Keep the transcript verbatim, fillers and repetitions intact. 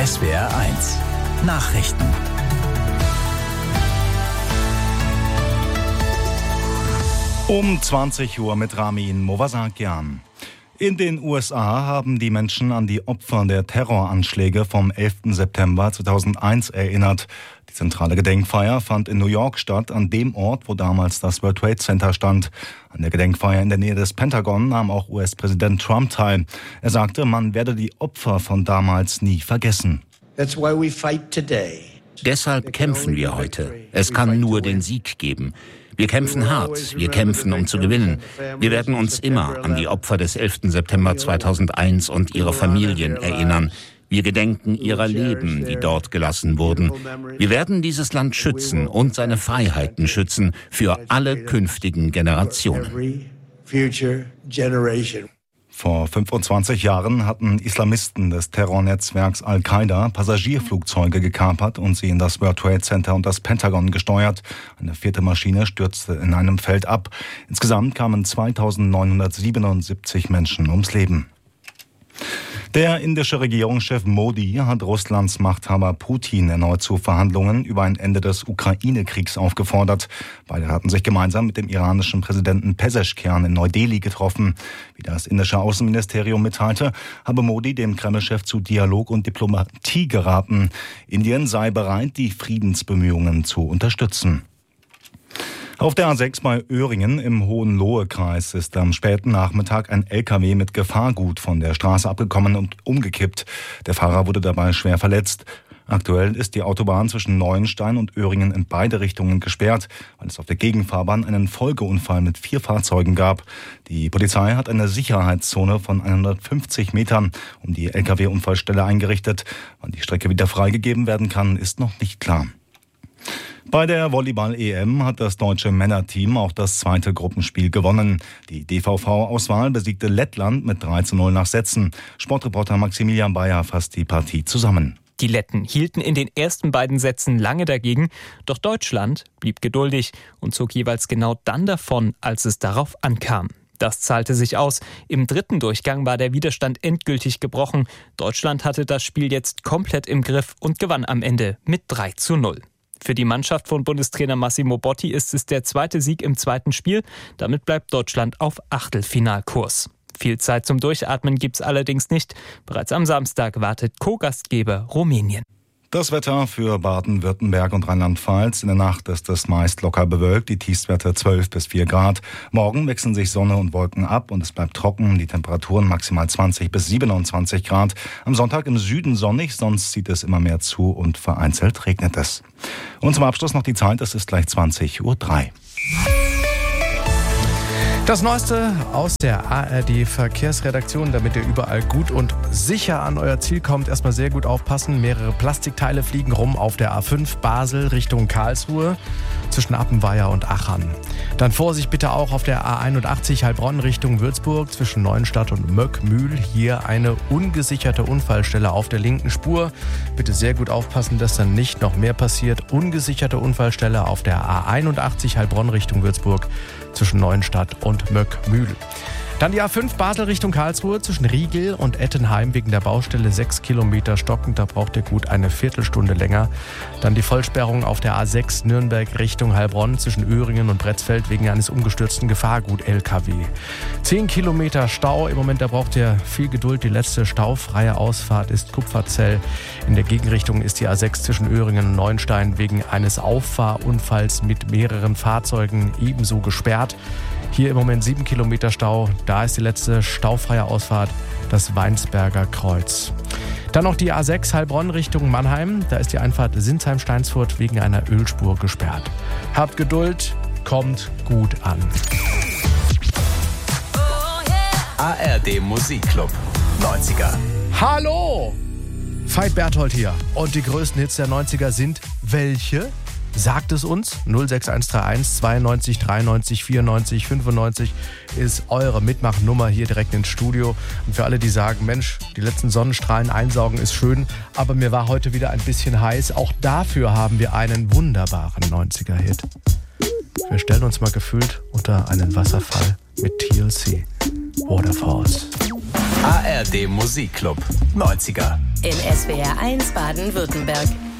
S W R eins Nachrichten. Um zwanzig Uhr mit Ramin Movasakian. In den U S A haben die Menschen an die Opfer der Terroranschläge vom elften September zweitausendeins erinnert. Die zentrale Gedenkfeier fand in New York statt, an dem Ort, wo damals das World Trade Center stand. An der Gedenkfeier in der Nähe des Pentagon nahm auch U S-Präsident Trump teil. Er sagte, man werde die Opfer von damals nie vergessen. That's why we fight today. Deshalb kämpfen wir heute. Es kann nur den Sieg geben. Wir kämpfen hart, wir kämpfen, um zu gewinnen. Wir werden uns immer an die Opfer des elften September zweitausendeins und ihre Familien erinnern. Wir gedenken ihrer Leben, die dort gelassen wurden. Wir werden dieses Land schützen und seine Freiheiten schützen für alle künftigen Generationen. Vor fünfundzwanzig Jahren hatten Islamisten des Terrornetzwerks Al-Qaida Passagierflugzeuge gekapert und sie in das World Trade Center und das Pentagon gesteuert. Eine vierte Maschine stürzte in einem Feld ab. Insgesamt kamen zweitausendneunhundertsiebenundsiebzig Menschen ums Leben. Der indische Regierungschef Modi hat Russlands Machthaber Putin erneut zu Verhandlungen über ein Ende des Ukraine-Kriegs aufgefordert. Beide hatten sich gemeinsam mit dem iranischen Präsidenten Pezeschkian in Neu-Delhi getroffen. Wie das indische Außenministerium mitteilte, habe Modi dem Kreml-Chef zu Dialog und Diplomatie geraten. Indien sei bereit, die Friedensbemühungen zu unterstützen. Auf der A sechs bei Öhringen im Hohenlohe-Kreis ist am späten Nachmittag ein L K W mit Gefahrgut von der Straße abgekommen und umgekippt. Der Fahrer wurde dabei schwer verletzt. Aktuell ist die Autobahn zwischen Neuenstein und Öhringen in beide Richtungen gesperrt, weil es auf der Gegenfahrbahn einen Folgeunfall mit vier Fahrzeugen gab. Die Polizei hat eine Sicherheitszone von hundertfünfzig Metern um die L K W-Unfallstelle eingerichtet. Wann die Strecke wieder freigegeben werden kann, ist noch nicht klar. Bei der Volleyball-E M hat das deutsche Männerteam auch das zweite Gruppenspiel gewonnen. Die D V V-Auswahl besiegte Lettland mit drei zu null nach Sätzen. Sportreporter Maximilian Bayer fasst die Partie zusammen. Die Letten hielten in den ersten beiden Sätzen lange dagegen, doch Deutschland blieb geduldig und zog jeweils genau dann davon, als es darauf ankam. Das zahlte sich aus. Im dritten Durchgang war der Widerstand endgültig gebrochen. Deutschland hatte das Spiel jetzt komplett im Griff und gewann am Ende mit drei zu null. Für die Mannschaft von Bundestrainer Massimo Botti ist es der zweite Sieg im zweiten Spiel. Damit bleibt Deutschland auf Achtelfinalkurs. Viel Zeit zum Durchatmen gibt's allerdings nicht. Bereits am Samstag wartet Co-Gastgeber Rumänien. Das Wetter für Baden-Württemberg und Rheinland-Pfalz. In der Nacht ist es meist locker bewölkt, die Tiefstwerte zwölf bis vier Grad. Morgen wechseln sich Sonne und Wolken ab und es bleibt trocken. Die Temperaturen maximal zwanzig bis siebenundzwanzig Grad. Am Sonntag im Süden sonnig, sonst zieht es immer mehr zu und vereinzelt regnet es. Und zum Abschluss noch die Zeit, es ist gleich zwanzig Uhr drei. Das Neueste aus der A R D-Verkehrsredaktion, damit ihr überall gut und sicher an euer Ziel kommt. Erstmal sehr gut aufpassen. Mehrere Plastikteile fliegen rum auf der A fünf Basel Richtung Karlsruhe zwischen Appenweier und Achern. Dann Vorsicht bitte auch auf der A einundachtzig Heilbronn Richtung Würzburg zwischen Neuenstadt und Möckmühl. Hier eine ungesicherte Unfallstelle auf der linken Spur. Bitte sehr gut aufpassen, dass dann nicht noch mehr passiert. Ungesicherte Unfallstelle auf der A einundachtzig Heilbronn Richtung Würzburg zwischen Neuenstadt und Möckmühl. Dann die A fünf Basel Richtung Karlsruhe zwischen Riegel und Ettenheim wegen der Baustelle sechs Kilometer stockend. Da braucht ihr gut eine Viertelstunde länger. Dann die Vollsperrung auf der A sechs Nürnberg Richtung Heilbronn zwischen Öhringen und Bretzfeld wegen eines umgestürzten Gefahrgut-L K W. Zehn Kilometer Stau. Im Moment, da braucht ihr viel Geduld. Die letzte staufreie Ausfahrt ist Kupferzell. In der Gegenrichtung ist die A sechs zwischen Öhringen und Neuenstein wegen eines Auffahrunfalls mit mehreren Fahrzeugen ebenso gesperrt. Hier im Moment sieben Kilometer Stau. Da ist die letzte staufreie Ausfahrt, das Weinsberger Kreuz. Dann noch die A sechs Heilbronn Richtung Mannheim. Da ist die Einfahrt Sinsheim-Steinsfurt wegen einer Ölspur gesperrt. Habt Geduld, kommt gut an. A R D Musikclub neunziger. Hallo! Veit Berthold hier. Und die größten Hits der neunziger sind welche? Sagt es uns. null sechs eins drei eins zweiundneunzig dreiundneunzig vierundneunzig fünfundneunzig ist eure Mitmachnummer hier direkt ins Studio. Und für alle, die sagen, Mensch, die letzten Sonnenstrahlen einsaugen ist schön, aber mir war heute wieder ein bisschen heiß. Auch dafür haben wir einen wunderbaren neunziger-Hit. Wir stellen uns mal gefühlt unter einen Wasserfall mit T L C. Waterfalls. A R D Musikclub neunziger. In S W R eins Baden-Württemberg.